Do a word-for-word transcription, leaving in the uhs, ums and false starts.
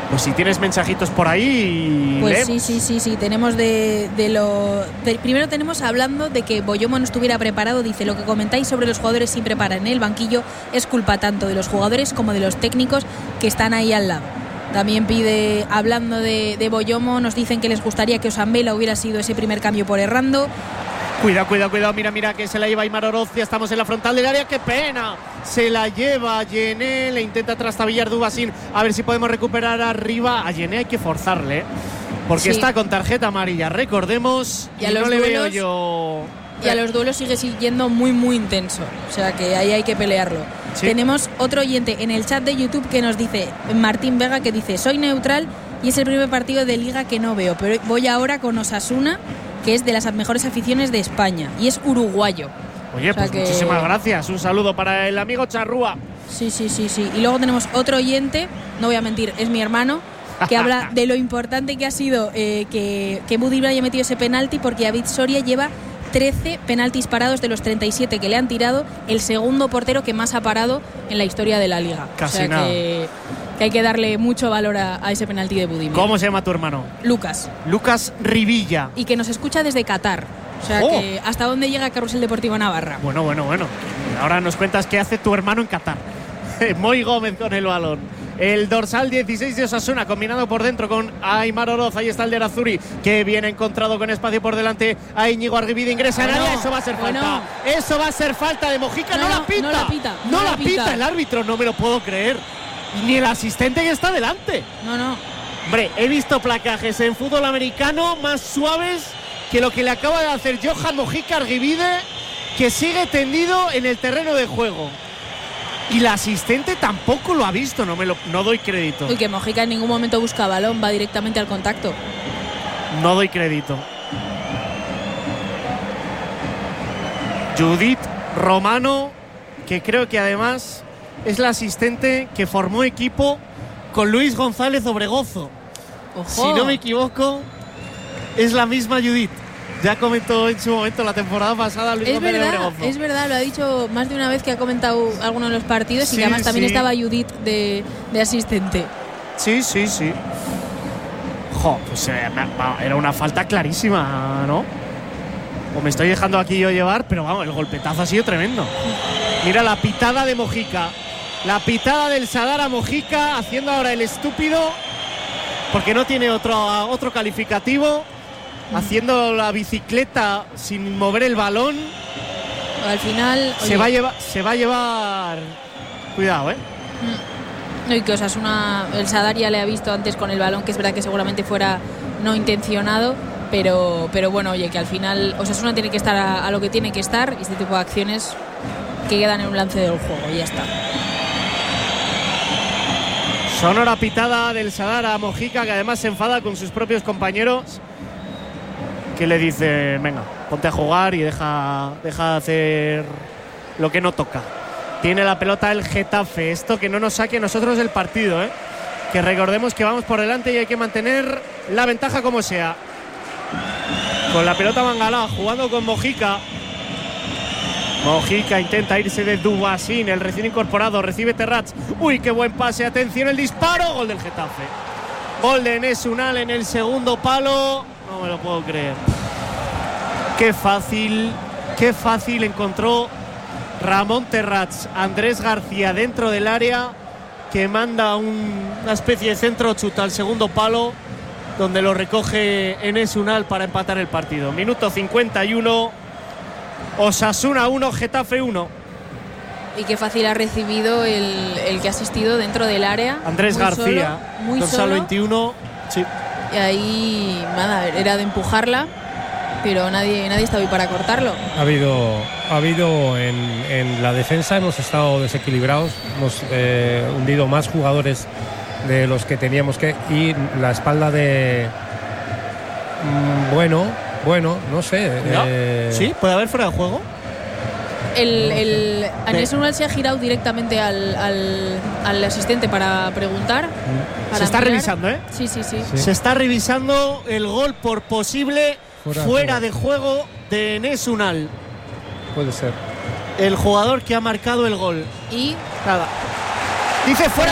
Pues si tienes mensajitos por ahí, pues leemos. sí, sí, sí, sí. Tenemos de, de lo. De, primero tenemos hablando de que Boyomo no estuviera preparado. Dice: lo que comentáis sobre los jugadores sin preparar en el banquillo es culpa tanto de los jugadores como de los técnicos que están ahí al lado. También pide, hablando de, de Boyomo, nos dicen que les gustaría que Osambela hubiera sido ese primer cambio por Errando. Cuidado, cuidado, cuidado, mira, mira que se la lleva Aimar Oroz, ya estamos en la frontal del área, qué pena, se la lleva a Yené, le intenta trastabillar Dubasín, a ver si podemos recuperar arriba, a Yené hay que forzarle, porque sí. Está con tarjeta amarilla, recordemos, y, y no le veo yo... Y a los duelos sigue siguiendo muy, muy intenso, o sea que ahí hay que pelearlo. Sí. Tenemos otro oyente en el chat de YouTube que nos dice, Martín Vega, que dice: soy neutral y es el primer partido de Liga que no veo, pero voy ahora con Osasuna, que es de las mejores aficiones de España y es uruguayo. Oye, o sea pues que... muchísimas gracias. Un saludo para el amigo Charrúa. Sí, sí, sí, sí. Y luego tenemos otro oyente, no voy a mentir, es mi hermano, que habla de lo importante que ha sido eh, que, que Budimir haya metido ese penalti, porque David Soria lleva trece penaltis parados de los treinta y siete que le han tirado, el segundo portero que más ha parado en la historia de la Liga. Casi o sea nada. Que, que hay que darle mucho valor a, a ese penalti de Budimir. ¿Cómo se llama tu hermano? Lucas. Lucas Rivilla. Y que nos escucha desde Qatar. O sea oh. que hasta dónde llega Carrusel Deportivo Navarra. Bueno, bueno, bueno. Ahora nos cuentas qué hace tu hermano en Qatar. Moy Gómez con el balón. El dorsal dieciséis de Osasuna, combinado por dentro con Aimar Oroz. Ahí está el de Arazuri, que viene encontrado con espacio por delante a Íñigo Arribide. Ingresa en área. Eso va a ser falta. Bueno. Eso va a ser falta de Mojica. No, no, la, pita. no la pita. No, no la la pita. pita el árbitro. No me lo puedo creer. Ni el asistente que está delante. No, no. Hombre, he visto placajes en fútbol americano más suaves que lo que le acaba de hacer Johan Mojica Arribide, que sigue tendido en el terreno de juego. Y la asistente tampoco lo ha visto, no me lo, no doy crédito. Uy, que Mojica en ningún momento busca balón, va directamente al contacto. No doy crédito. Judith Romano, que creo que además es la asistente que formó equipo con Luis González Obregozo. Ojo. Si no me equivoco, es la misma Judith. Ya comentó en su momento la temporada pasada Luis es González verdad, Obregozo. Es verdad, lo ha dicho más de una vez que ha comentado alguno de los partidos, sí, y que además también sí. estaba Judith de, de asistente. Sí, sí, sí. Jo, pues eh, era una falta clarísima, ¿no? O me estoy dejando aquí yo llevar, pero vamos, el golpetazo ha sido tremendo. Mira la pitada de Mojica. La pitada del Sadar a Mojica, haciendo ahora el estúpido, porque no tiene otro, otro calificativo. Haciendo la bicicleta sin mover el balón. Al final se va a llevar, se va a llevar. Cuidado, eh. No, y que Osasuna, el Sadar ya le ha visto antes con el balón, que es verdad que seguramente fuera no intencionado, pero, pero bueno, oye, que al final Osasuna tiene que estar a, a lo que tiene que estar, y este tipo de acciones que quedan en un lance del juego, y ya está. Sonora pitada del Sadar a Mojica, que además se enfada con sus propios compañeros, que le dice: venga, ponte a jugar y deja, deja de hacer lo que no toca. Tiene la pelota el Getafe. Esto que no nos saque a nosotros del partido, ¿eh? Que recordemos que vamos por delante y hay que mantener la ventaja como sea. Con la pelota Mangalá, jugando con Mojica. Mojica intenta irse de Dubasín, el recién incorporado. Recibe Terrats. Uy, qué buen pase. Atención, el disparo. Gol del Getafe. Gol de Enes Unal en el segundo palo. No me lo puedo creer. Qué fácil, qué fácil encontró Ramón Terrats. Andrés García dentro del área, que manda un, una especie de centro chuta al segundo palo, donde lo recoge Enes Unal para empatar el partido. Minuto cincuenta y uno. Osasuna uno, Getafe uno. Y qué fácil ha recibido el, el que ha asistido dentro del área. Andrés muy García, solo, muy dorsal solo. veintiuno. Sí. Y ahí, nada, era de empujarla, pero nadie, nadie estaba ahí para cortarlo. Ha habido, ha habido en, en la defensa, hemos estado desequilibrados, hemos eh, hundido más jugadores de los que teníamos que. Y la espalda de. Mmm, bueno, bueno, no sé. ¿No? Eh, ¿Sí? ¿Puede haber fuera de juego? El, el Enes Unal se ha girado directamente al, al, al asistente para preguntar. Para se está mirar. revisando, ¿eh? Sí, sí, sí, sí. Se está revisando el gol por posible fuera, fuera de juego de Enes Unal. Puede ser. El jugador que ha marcado el gol. Y nada. Dice fuera.